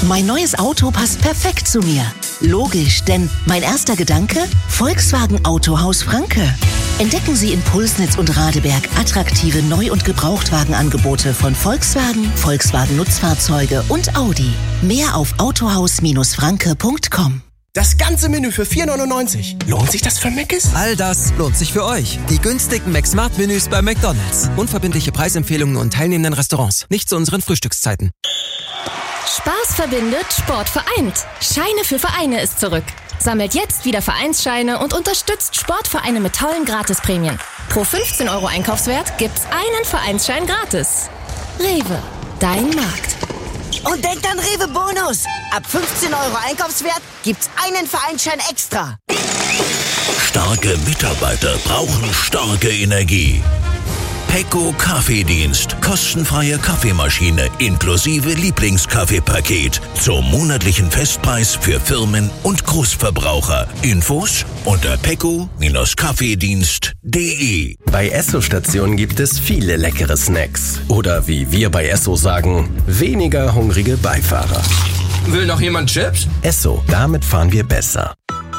Mein neues Auto passt perfekt zu mir. Logisch, denn mein erster Gedanke? Volkswagen Autohaus Franke. Entdecken Sie in Pulsnitz und Radeberg attraktive Neu- und Gebrauchtwagenangebote von Volkswagen, Volkswagen Nutzfahrzeuge und Audi. Mehr auf autohaus-franke.com. Das ganze Menü für 4,99. Lohnt sich das für Mc's? All das lohnt sich für euch. Die günstigen McSmart-Menüs bei McDonald's. Unverbindliche Preisempfehlungen und teilnehmenden Restaurants. Nicht zu unseren Frühstückszeiten. Spaß verbindet, Sport vereint. Scheine für Vereine ist zurück. Sammelt jetzt wieder Vereinsscheine und unterstützt Sportvereine mit tollen Gratisprämien. Pro 15 € Einkaufswert gibt's einen Vereinsschein gratis. Rewe, dein Markt. Und denkt an Rewe Bonus. Ab 15 € Einkaufswert gibt's einen Vereinsschein extra. Starke Mitarbeiter brauchen starke Energie. Pecco Kaffeedienst. Kostenfreie Kaffeemaschine inklusive Lieblingskaffeepaket. Zum monatlichen Festpreis für Firmen und Großverbraucher. Infos unter pecco-kaffeedienst.de. Bei Esso-Stationen gibt es viele leckere Snacks. Oder wie wir bei Esso sagen, weniger hungrige Beifahrer. Will noch jemand Chips? Esso, damit fahren wir besser.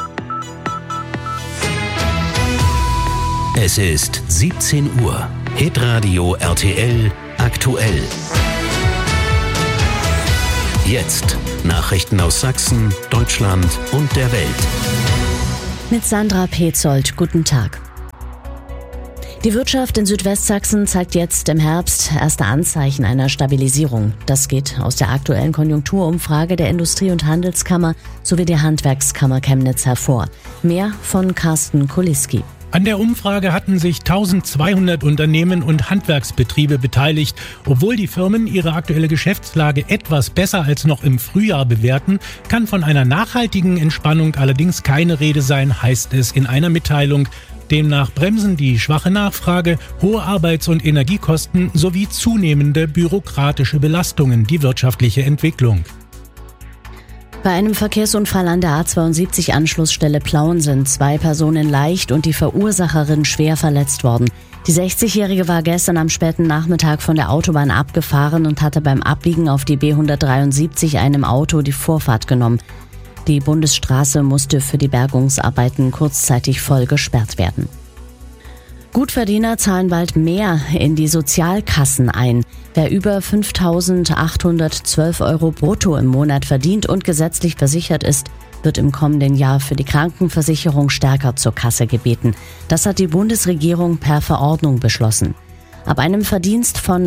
Es ist 17 Uhr. Hitradio RTL aktuell. Jetzt Nachrichten aus Sachsen, Deutschland und der Welt. Mit Sandra Petzold, guten Tag. Die Wirtschaft in Südwestsachsen zeigt jetzt im Herbst erste Anzeichen einer Stabilisierung. Das geht aus der aktuellen Konjunkturumfrage der Industrie- und Handelskammer sowie der Handwerkskammer Chemnitz hervor. Mehr von Carsten Kuliski. An der Umfrage hatten sich 1200 Unternehmen und Handwerksbetriebe beteiligt. Obwohl die Firmen ihre aktuelle Geschäftslage etwas besser als noch im Frühjahr bewerten, kann von einer nachhaltigen Entspannung allerdings keine Rede sein, heißt es in einer Mitteilung. Demnach bremsen die schwache Nachfrage, hohe Arbeits- und Energiekosten sowie zunehmende bürokratische Belastungen die wirtschaftliche Entwicklung. Bei einem Verkehrsunfall an der A72-Anschlussstelle Plauen sind 2 Personen leicht und die Verursacherin schwer verletzt worden. Die 60-Jährige war gestern am späten Nachmittag von der Autobahn abgefahren und hatte beim Abbiegen auf die B173 einem Auto die Vorfahrt genommen. Die Bundesstraße musste für die Bergungsarbeiten kurzzeitig voll gesperrt werden. Gutverdiener zahlen bald mehr in die Sozialkassen ein. Wer über 5.812 € brutto im Monat verdient und gesetzlich versichert ist, wird im kommenden Jahr für die Krankenversicherung stärker zur Kasse gebeten. Das hat die Bundesregierung per Verordnung beschlossen. Ab einem Verdienst von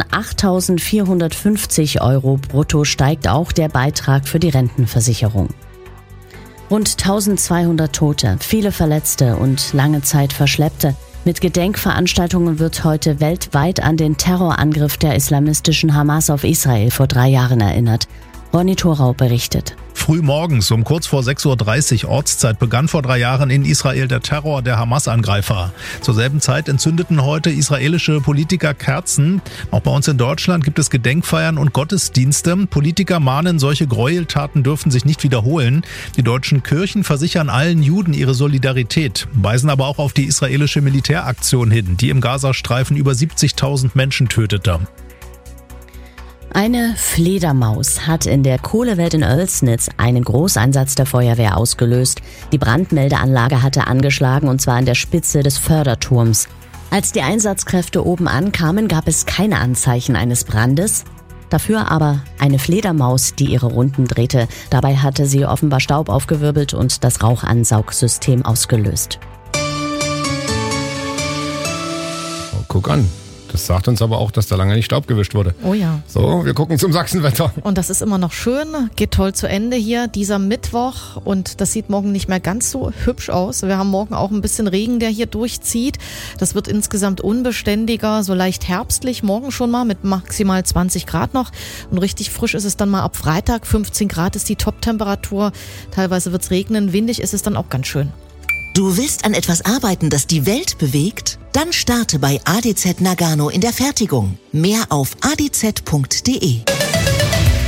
8.450 € brutto steigt auch der Beitrag für die Rentenversicherung. Rund 1.200 Tote, viele Verletzte und lange Zeit Verschleppte. Mit Gedenkveranstaltungen wird heute weltweit an den Terrorangriff der islamistischen Hamas auf Israel vor 3 Jahren erinnert. Ronny Thorau berichtet. Frühmorgens um kurz vor 6.30 Uhr Ortszeit begann vor 3 Jahren in Israel der Terror der Hamas-Angreifer. Zur selben Zeit entzündeten heute israelische Politiker Kerzen. Auch bei uns in Deutschland gibt es Gedenkfeiern und Gottesdienste. Politiker mahnen, solche Gräueltaten dürfen sich nicht wiederholen. Die deutschen Kirchen versichern allen Juden ihre Solidarität, weisen aber auch auf die israelische Militäraktion hin, die im Gazastreifen über 70.000 Menschen tötete. Eine Fledermaus hat in der Kohlewelt in Oelsnitz einen Großeinsatz der Feuerwehr ausgelöst. Die Brandmeldeanlage hatte angeschlagen, und zwar an der Spitze des Förderturms. Als die Einsatzkräfte oben ankamen, gab es keine Anzeichen eines Brandes. Dafür aber eine Fledermaus, die ihre Runden drehte. Dabei hatte sie offenbar Staub aufgewirbelt und das Rauchansaugsystem ausgelöst. Oh, guck an. Das sagt uns aber auch, dass da lange nicht Staub gewischt wurde. Oh ja. So, wir gucken zum Sachsenwetter. Und das ist immer noch schön, geht toll zu Ende hier, dieser Mittwoch. Und das sieht morgen nicht mehr ganz so hübsch aus. Wir haben morgen auch ein bisschen Regen, der hier durchzieht. Das wird insgesamt unbeständiger, so leicht herbstlich. Morgen schon mal mit maximal 20 Grad noch. Und richtig frisch ist es dann mal ab Freitag. 15 Grad ist die Top-Temperatur. Teilweise wird es regnen. Windig ist es dann auch ganz schön. Du willst an etwas arbeiten, das die Welt bewegt? Dann starte bei ADZ Nagano in der Fertigung. Mehr auf adz.de.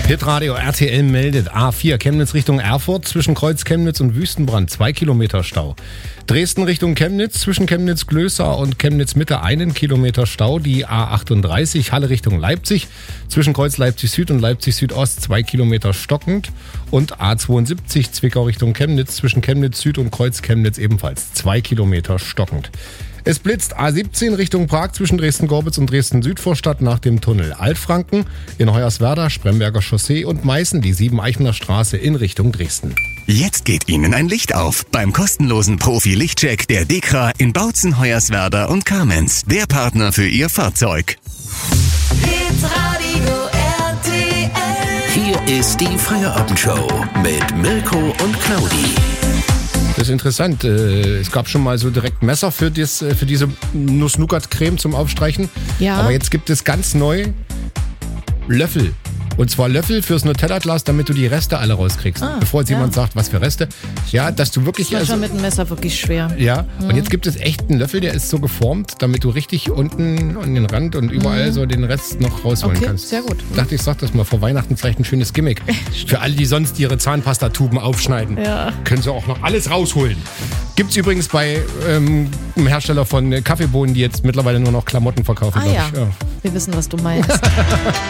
Hitradio RTL meldet A4 Chemnitz Richtung Erfurt zwischen Kreuz Chemnitz und Wüstenbrand 2 Kilometer Stau. Dresden Richtung Chemnitz zwischen Chemnitz-Glößer und Chemnitz-Mitte 1 Kilometer Stau. Die A38 Halle Richtung Leipzig zwischen Kreuz Leipzig-Süd und Leipzig-Südost 2 Kilometer stockend. Und A72 Zwickau Richtung Chemnitz zwischen Chemnitz-Süd und Kreuz Chemnitz ebenfalls 2 Kilometer stockend. Es blitzt A17 Richtung Prag zwischen Dresden-Gorbitz und Dresden-Südvorstadt nach dem Tunnel Altfranken, in Hoyerswerda, Spremberger Chaussee und Meißen die 7-Eichener Straße in Richtung Dresden. Jetzt geht Ihnen ein Licht auf beim kostenlosen Profi-Lichtcheck der DEKRA in Bautzen, Hoyerswerda und Kamenz. Der Partner für Ihr Fahrzeug. Hitradio RTL. Hier ist die Feierabendshow mit Mirko und Claudi. Das ist interessant. Es gab schon mal so direkt Messer für diese Nuss-Nougat-Creme zum Aufstreichen. Ja. Aber jetzt gibt es ganz neu Löffel. Und zwar Löffel fürs Nutella-Glas, damit du die Reste alle rauskriegst. Bevor jetzt jemand sagt, was für Reste. Ja, dass du wirklich... Das ist schon mit dem Messer wirklich schwer. Ja, und jetzt gibt es echt einen Löffel, der ist so geformt, damit du richtig unten an den Rand und überall so den Rest noch rausholen kannst. Sehr gut. Dachte ich, sag das mal vor Weihnachten, vielleicht ein schönes Gimmick. Für alle, die sonst ihre Zahnpastatuben aufschneiden. Ja. Können sie auch noch alles rausholen. Gibt's übrigens bei einem Hersteller von Kaffeebohnen, die jetzt mittlerweile nur noch Klamotten verkaufen, glaube ich. Ja. Wir wissen, was du meinst.